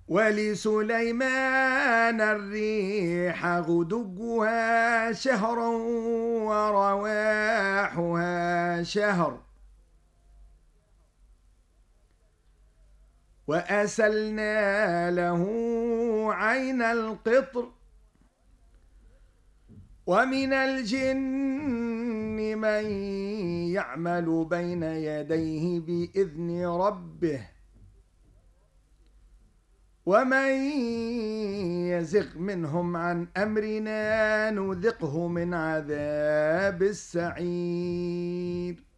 ولسليمان الريح غدوها شهر ورواحها شهر وأسلنا له عين القطر ومن الجن من يعمل بين يديه بإذن ربه ومن يزغ منهم عن أمرنا نذقه من عذاب السعير.